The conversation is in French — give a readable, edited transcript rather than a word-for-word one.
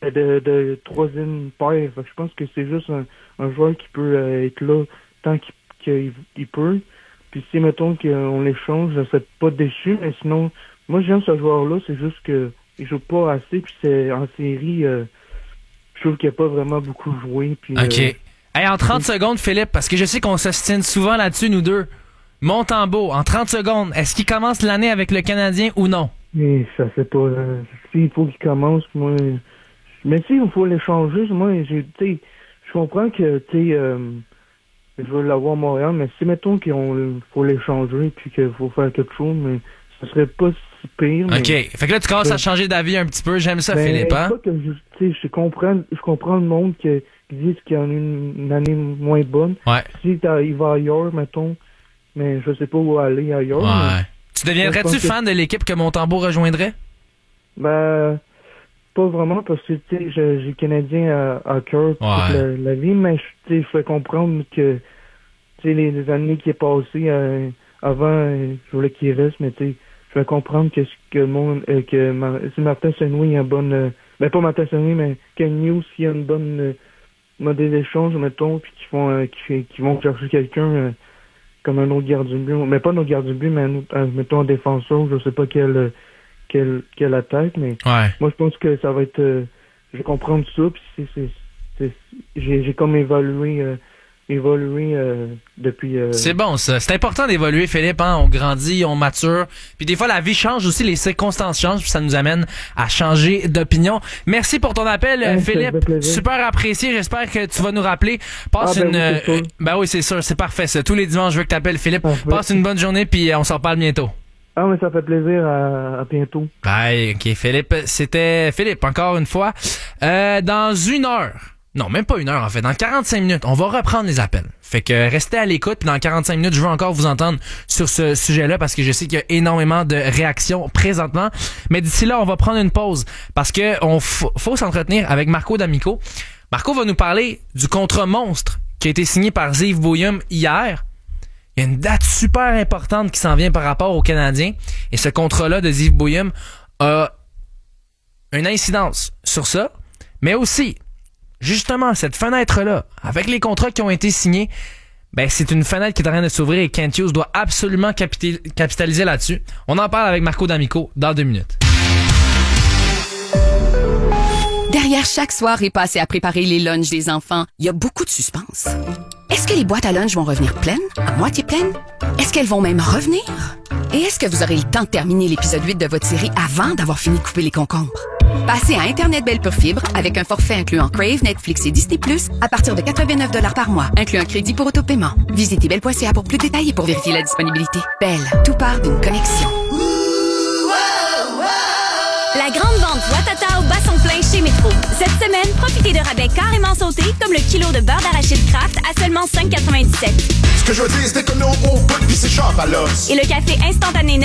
de troisième paire. Fait que je pense que c'est juste un joueur qui peut être là tant qu'il peut. Puis si, mettons, qu'on l'échange, je serais pas déçu. Mais sinon, moi, j'aime ce joueur-là. C'est juste que il joue pas assez. Puis c'est en série, je trouve qu'il a pas vraiment beaucoup joué. Puis, OK. Hey, en 30 secondes, Philippe, parce que je sais qu'on s'ostine souvent là-dessus, nous deux. Montembeault, en 30 secondes, est-ce qu'il commence l'année avec le Canadien ou non? Mais ça c'est pas. S'il faut qu'il commence, moi. Mais si il faut l'échanger, moi, je comprends que je veux l'avoir à Montréal, mais si mettons qu'il faut l'échanger puis qu'il faut faire quelque chose, mais ce serait pas si pire. Mais, OK. Fait que là, tu commences à changer d'avis un petit peu. J'aime ça, Philippe, hein? Pas que je comprends le monde qui dit qu'il y en a une année moins bonne. Ouais. Si il va ailleurs, mettons, mais je sais pas où aller ailleurs. Ouais. Mais, tu deviendrais-tu fan de l'équipe que Montembeault rejoindrait? Ben, pas vraiment, parce que j'ai Canadien à cœur toute la vie, mais je fais comprendre que les années qui est passées avant, je voulais qu'il reste, mais je fais comprendre que si Martin Saint-Louis a une bonne ben pas Martin Saint-Louis, mais Ken Hughes, s'il y a une bonne modèle d'échange, mettons, puis qui vont chercher quelqu'un comme un autre gardien de but, mais pas un autre gardien de but, mais mettons un défenseur, je sais pas quelle attaque, mais moi je pense que ça va être je vais comprendre ça, puis j'ai comme évolué depuis... C'est bon, ça. C'est important d'évoluer, Philippe. Hein? On grandit, on mature. Puis des fois, la vie change aussi, les circonstances changent, puis ça nous amène à changer d'opinion. Merci pour ton appel, Philippe. Super apprécié. J'espère que tu vas nous rappeler. Passe ben oui, c'est sûr. C'est parfait, ça. Tous les dimanches, je veux que tu appelles, Philippe. Passe une bonne journée, puis on s'en reparle bientôt. Ah, mais ça fait plaisir. À bientôt. Bye. OK, Philippe. C'était Philippe, encore une fois. Dans une heure... Non, même pas une heure, en fait. Dans 45 minutes, on va reprendre les appels. Fait que restez à l'écoute. Puis dans 45 minutes, je veux encore vous entendre sur ce sujet-là parce que je sais qu'il y a énormément de réactions présentement. Mais d'ici là, on va prendre une pause parce que faut s'entretenir avec Marco D'Amico. Marco va nous parler du contrat monstre qui a été signé par Yves Bouillum hier. Il y a une date super importante qui s'en vient par rapport aux Canadiens. Et ce contrat-là de Yves Bouillum a une incidence sur ça. Mais aussi... justement, cette fenêtre-là, avec les contrats qui ont été signés, ben c'est une fenêtre qui est en train de s'ouvrir et Kent Hughes doit absolument capitaliser là-dessus. On en parle avec Marco D'Amico dans 2 minutes. Derrière chaque soirée passée à préparer les lunchs des enfants, il y a beaucoup de suspense. Est-ce que les boîtes à lunch vont revenir pleines? À moitié pleines? Est-ce qu'elles vont même revenir? Et est-ce que vous aurez le temps de terminer l'épisode 8 de votre série avant d'avoir fini de couper les concombres? Passez à Internet Belle Pure Fibre avec un forfait incluant Crave, Netflix et Disney+, à partir de 89$ par mois, inclut un crédit pour autopaiement. Visitez belle.ca pour plus de détails et pour vérifier la disponibilité. Belle, tout part d'une connexion. La grande vente Ouattata au basson plein chez Métro. Cette semaine, profitez de rabais carrément sautés comme le kilo de beurre d'arachide Kraft à seulement 5,97. Ce que je veux dire, c'est que nous, au bout, puis c'est chape à l'os. Et le café instantané